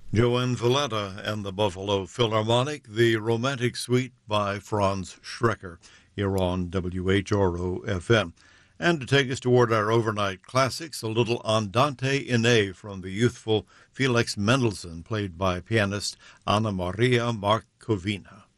Joanne Valletta and the Buffalo Philharmonic, the Romantic Suite by Franz Schrecker, here on WHRO FM. And to take us toward our overnight classics, a little Andante in A from the youthful Felix Mendelssohn, played by pianist Anna Maria Markovina.